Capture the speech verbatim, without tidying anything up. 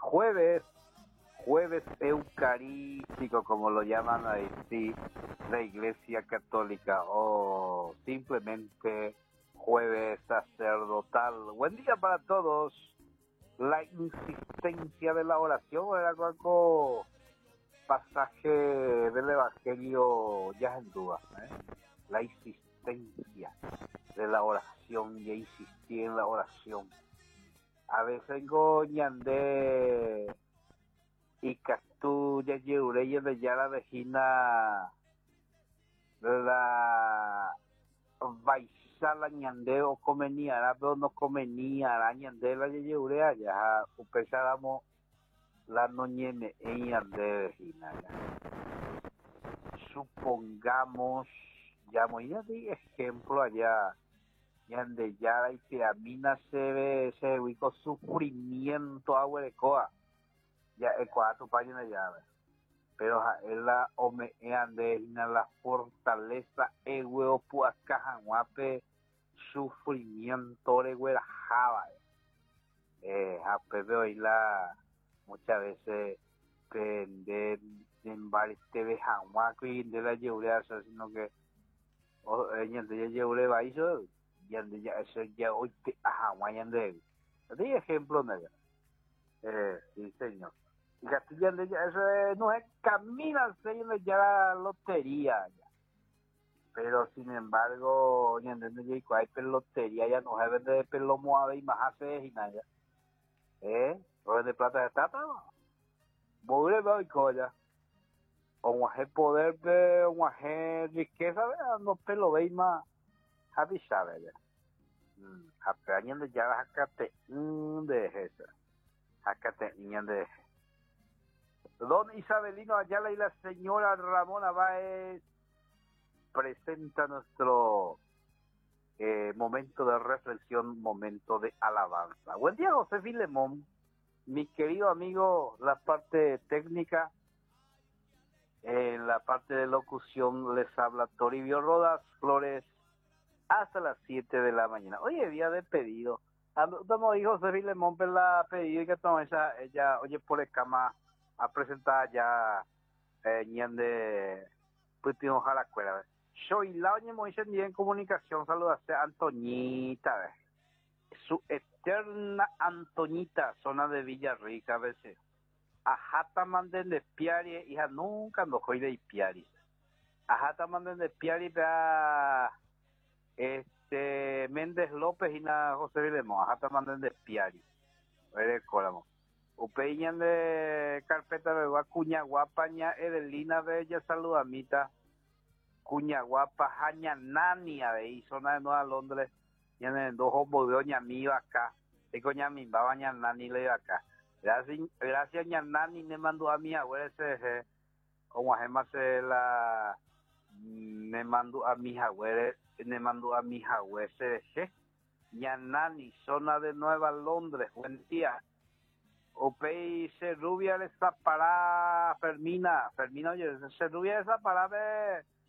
jueves, jueves eucarístico, como lo llaman ahí, sí, la Iglesia Católica, o simplemente jueves sacerdotal. Buen día para todos. La insistencia de la oración era algo pasaje del Evangelio ya en duda, ¿eh? La insistencia de la oración, y insistir en la oración. A veces go ñande y castú ya lleureye de ya la vejina la vaisala ñande o comeniara, pero no comeniara ñande la yeurea ya upesáramos la noñeme en ñande vejina ya. Supongamos, ya voy a dar ejemplo allá, ñande ya y te amina se ve ese huico sufrimiento agua de coa, ya el cuatro páginas ya, pero es la ome ande la fortaleza e huevo puaca guape sufrimiento de huera java, eh, a veo y la muchas veces prender en varios T V Hanwaku y de la lleurea, sino que ella de lleure va eso ya de ya eso ya hoy te Hanwa ya de de ejemplo nada, eh sí señor, y Castilla de ya eso es, no es camina señor ya la lotería ya. Pero sin embargo ya de ya hay pelotería ya no se vende de pelo moave y más hace y nada, eh roles de plata de tata Bobre veo y colla. O guaje poder de guaje riqueza, no pelo veis más avisar ya. Apeñan de ya jacate de esa. Jacate niñan de Don Isabelino Ayala y la señora Ramona Báez presenta nuestro eh, momento de reflexión, momento de alabanza. Buen día, José Filemón. Mi querido amigo, la parte técnica, en la parte de locución les habla Toribio Rodas Flores hasta las siete de la mañana. Oye, día de pedido. Estamos hijo José Filemón, pero la pedido y que toma esa, ella, oye, por el cama a presentar ya, eh, ñande, pues ojalá cuela. Soy la oye, Moisés, en comunicación, saludos a Antoñita, ¿ves? Su eterna Antoñita, zona de Villarrica, a veces. Ajata manden de piari, hija nunca no fue de piari. Ajata manden de piari, vea, este, Méndez López y na José Vilemo, ajata manden de piari. Oye, colamo. Upeñan de carpeta de Cuña Guapaña, Edelina Bella, saludamita. Cuña Guapa, Jaña Nania, de zona de Nueva Londres. Tienen dos homos de doña mío acá, y coña mi baba Nani le acá. Gracias, gracias Nani me mandó a mi abuela ese, como además se la, me mandó a mi abuela, me mandó a mi abuela ese, Nani, zona de Nueva Londres, buen día. Opey se rubia de Zapará, Fermina, Fermina, oye, se rubia de Zapará,